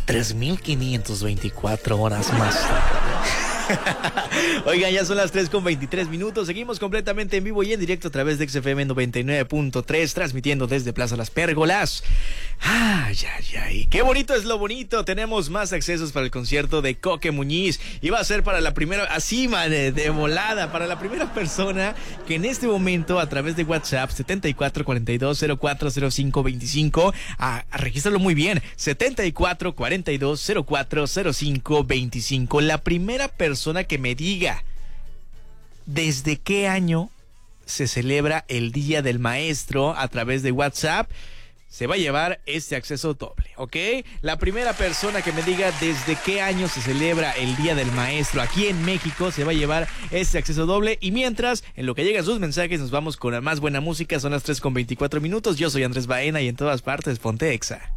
3,524 horas más tarde. Oigan, ya son las 3:23. Seguimos completamente en vivo y en directo a través de XFM 99.3, transmitiendo desde Plaza Las Pérgolas. Ay, qué bonito es lo bonito. Tenemos más accesos para el concierto de Coque Muñiz. Y va a ser para la primera, así, man, de volada, para la primera persona que en este momento, a través de WhatsApp 7442040525, regístralo muy bien, 7442040525. La primera persona que me diga desde qué año se celebra el Día del Maestro a través de WhatsApp se va a llevar este acceso doble, ¿ok? La primera persona que me diga desde qué año se celebra el Día del Maestro aquí en México se va a llevar este acceso doble. Y mientras, en lo que llegan sus mensajes, nos vamos con la más buena música. Son las 3:24. Yo soy Andrés Baena y en todas partes ponte Exa.